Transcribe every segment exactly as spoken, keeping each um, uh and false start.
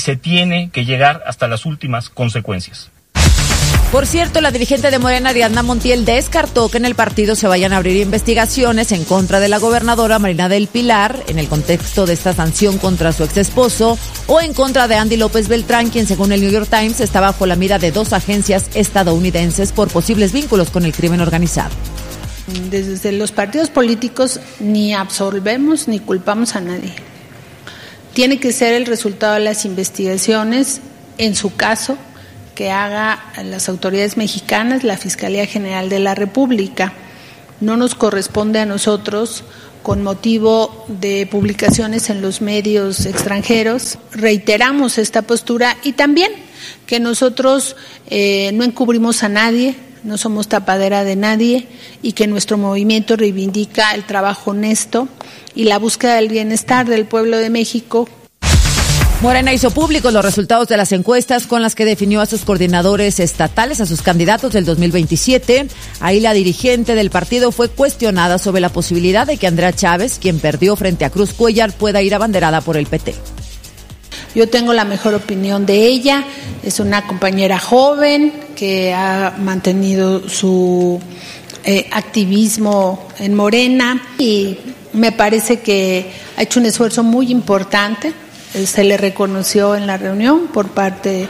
se tiene que llegar hasta las últimas consecuencias. Por cierto, la dirigente de Morena, Ariadna Montiel, descartó que en el partido se vayan a abrir investigaciones en contra de la gobernadora Marina del Pilar en el contexto de esta sanción contra su exesposo o en contra de Andy López Beltrán, quien según el New York Times está bajo la mira de dos agencias estadounidenses por posibles vínculos con el crimen organizado. Desde los partidos políticos ni absolvemos ni culpamos a nadie. Tiene que ser el resultado de las investigaciones, en su caso, que haga las autoridades mexicanas, la Fiscalía General de la República. No nos corresponde a nosotros, con motivo de publicaciones en los medios extranjeros. Reiteramos esta postura y también que nosotros eh, no encubrimos a nadie, no somos tapadera de nadie y que nuestro movimiento reivindica el trabajo honesto y la búsqueda del bienestar del pueblo de México. Morena hizo públicos los resultados de las encuestas con las que definió a sus coordinadores estatales, a sus candidatos del dos mil veintisiete. Ahí la dirigente del partido fue cuestionada sobre la posibilidad de que Andrea Chávez, quien perdió frente a Cruz Cuéllar, pueda ir abanderada por el P T. Yo tengo la mejor opinión de ella, es una compañera joven que ha mantenido su eh, activismo en Morena y me parece que ha hecho un esfuerzo muy importante. Se le reconoció en la reunión por parte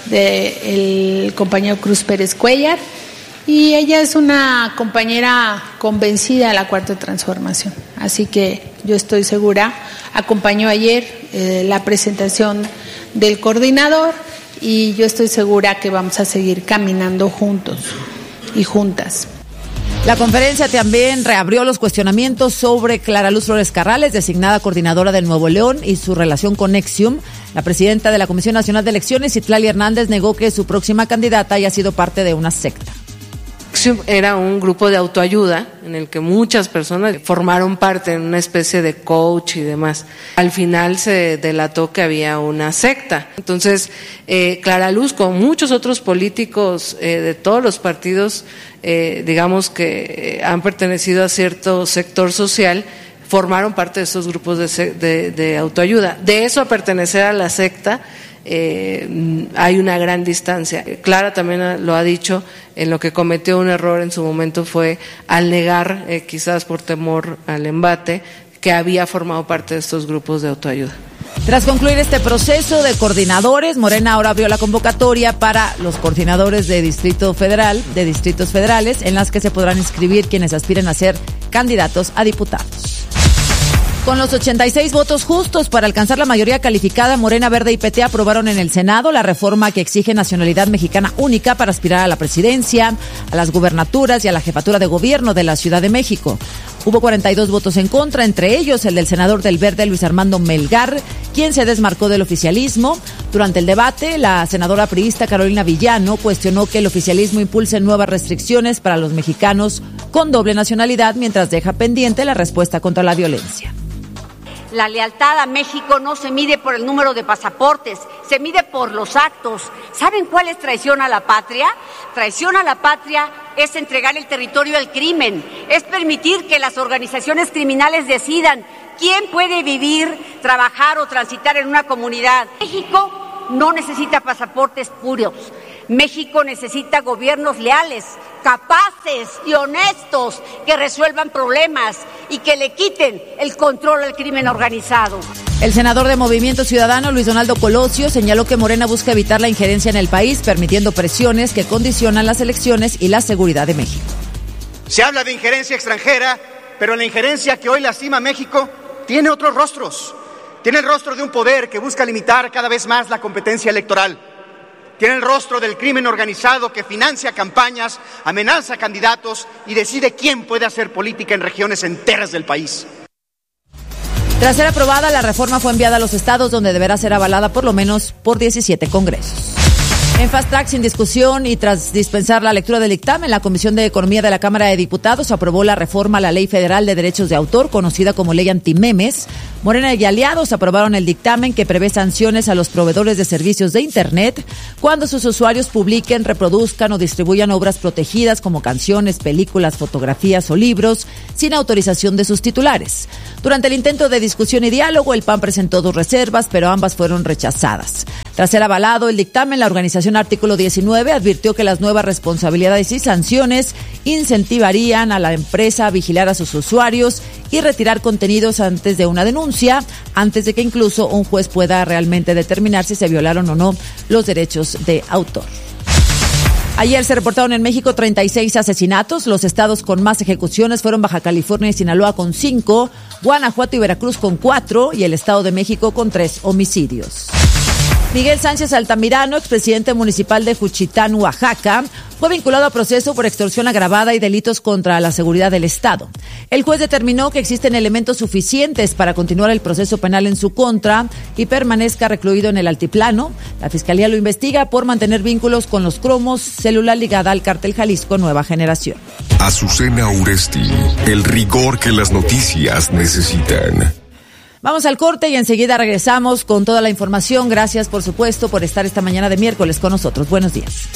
del compañero Cruz Pérez Cuéllar y ella es una compañera convencida de la Cuarta Transformación. Así que yo estoy segura, acompañó ayer eh, la presentación del coordinador y yo estoy segura que vamos a seguir caminando juntos y juntas. La conferencia también reabrió los cuestionamientos sobre Clara Luz Flores Carrales, designada coordinadora del Nuevo León, y su relación con Nexium. La presidenta de la Comisión Nacional de Elecciones, Citlali Hernández, negó que su próxima candidata haya sido parte de una secta. Nexium era un grupo de autoayuda en el que muchas personas formaron parte en una especie de coach y demás. Al final se delató que había una secta. Entonces, eh, Clara Luz, con muchos otros políticos eh, de todos los partidos, eh, digamos que han pertenecido a cierto sector social, formaron parte de esos grupos de, de, de autoayuda. De eso a pertenecer a la secta, Eh, hay una gran distancia. Clara también lo ha dicho, en lo que cometió un error en su momento fue al negar, eh, quizás por temor al embate, que había formado parte de estos grupos de autoayuda. Tras concluir este proceso de coordinadores, Morena ahora abrió la convocatoria para los coordinadores de Distrito Federal, de distritos federales, en las que se podrán inscribir quienes aspiren a ser candidatos a diputados. Con los ochenta y seis votos justos para alcanzar la mayoría calificada, Morena, Verde y P T aprobaron en el Senado la reforma que exige nacionalidad mexicana única para aspirar a la presidencia, a las gubernaturas y a la jefatura de gobierno de la Ciudad de México. Hubo cuarenta y dos votos en contra, entre ellos el del senador del Verde, Luis Armando Melgar, quien se desmarcó del oficialismo. Durante el debate, la senadora priista Carolina Villano cuestionó que el oficialismo impulse nuevas restricciones para los mexicanos con doble nacionalidad, mientras deja pendiente la respuesta contra la violencia. La lealtad a México no se mide por el número de pasaportes, se mide por los actos. ¿Saben cuál es traición a la patria? Traición a la patria es entregar el territorio al crimen, es permitir que las organizaciones criminales decidan quién puede vivir, trabajar o transitar en una comunidad. México no necesita pasaportes puros. México necesita gobiernos leales, capaces y honestos que resuelvan problemas y que le quiten el control al crimen organizado. El senador de Movimiento Ciudadano, Luis Donaldo Colosio, señaló que Morena busca evitar la injerencia en el país, permitiendo presiones que condicionan las elecciones y la seguridad de México. Se habla de injerencia extranjera, pero la injerencia que hoy lastima a México tiene otros rostros. Tiene el rostro de un poder que busca limitar cada vez más la competencia electoral. Tiene el rostro del crimen organizado que financia campañas, amenaza a candidatos y decide quién puede hacer política en regiones enteras del país. Tras ser aprobada, la reforma fue enviada a los estados, donde deberá ser avalada por lo menos por diecisiete congresos. En Fast Track, sin discusión y tras dispensar la lectura del dictamen, la Comisión de Economía de la Cámara de Diputados aprobó la reforma a la Ley Federal de Derechos de Autor, conocida como Ley Antimemes. Morena y aliados aprobaron el dictamen que prevé sanciones a los proveedores de servicios de Internet cuando sus usuarios publiquen, reproduzcan o distribuyan obras protegidas como canciones, películas, fotografías o libros sin autorización de sus titulares. Durante el intento de discusión y diálogo, el P A N presentó dos reservas, pero ambas fueron rechazadas. Tras ser avalado el dictamen, la organización Artículo diecinueve advirtió que las nuevas responsabilidades y sanciones incentivarían a la empresa a vigilar a sus usuarios y retirar contenidos antes de una denuncia, antes de que incluso un juez pueda realmente determinar si se violaron o no los derechos de autor. Ayer se reportaron en México treinta y seis asesinatos. Los estados con más ejecuciones fueron Baja California y Sinaloa con cinco, Guanajuato y Veracruz con cuatro y el Estado de México con tres homicidios. Miguel Sánchez Altamirano, expresidente municipal de Juchitán, Oaxaca, fue vinculado a proceso por extorsión agravada y delitos contra la seguridad del Estado. El juez determinó que existen elementos suficientes para continuar el proceso penal en su contra y permanezca recluido en el altiplano. La Fiscalía lo investiga por mantener vínculos con los cromos, célula ligada al cártel Jalisco Nueva Generación. Azucena Uresti, el rigor que las noticias necesitan. Vamos al corte y enseguida regresamos con toda la información. Gracias, por supuesto, por estar esta mañana de miércoles con nosotros. Buenos días.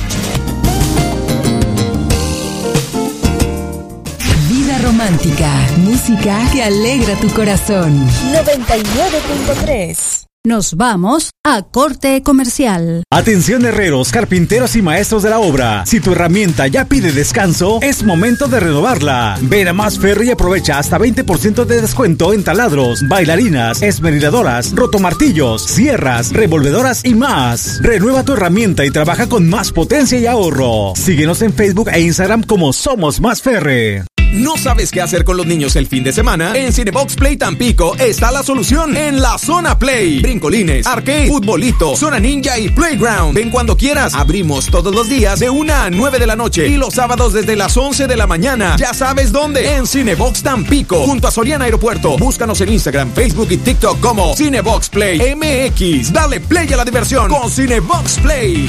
Vida romántica, música que alegra tu corazón. noventa y nueve punto tres. Nos vamos a corte comercial. Atención herreros, carpinteros y maestros de la obra. Si tu herramienta ya pide descanso, es momento de renovarla. Ven a Más Ferre y aprovecha hasta veinte por ciento de descuento en taladros, bailarinas, esmeriladoras, rotomartillos, sierras, revolvedoras y más. Renueva tu herramienta y trabaja con más potencia y ahorro. Síguenos en Facebook e Instagram como Somos Más Ferre. ¿No sabes qué hacer con los niños el fin de semana? En Cinebox Play Tampico está la solución en la Zona Play. Brincolines, arcade, futbolito, zona ninja y playground. Ven cuando quieras. Abrimos todos los días de una a nueve de la noche y los sábados desde las once de la mañana. Ya sabes dónde. En Cinebox Tampico, junto a Soriana Aeropuerto. Búscanos en Instagram, Facebook y TikTok como Cinebox Play M X. Dale play a la diversión con Cinebox Play.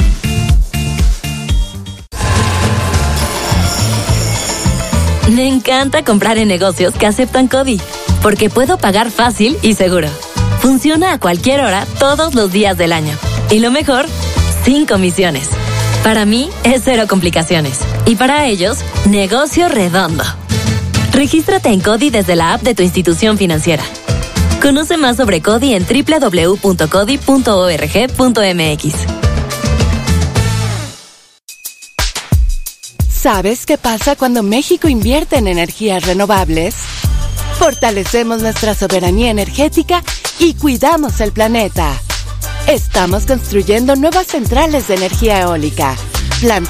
Me encanta comprar en negocios que aceptan CODI, porque puedo pagar fácil y seguro. Funciona a cualquier hora, todos los días del año. Y lo mejor, sin comisiones. Para mí, es cero complicaciones. Y para ellos, negocio redondo. Regístrate en CODI desde la app de tu institución financiera. Conoce más sobre CODI en doble u doble u doble u punto codi punto org punto m x. ¿Sabes qué pasa cuando México invierte en energías renovables? Fortalecemos nuestra soberanía energética y cuidamos el planeta. Estamos construyendo nuevas centrales de energía eólica, plantas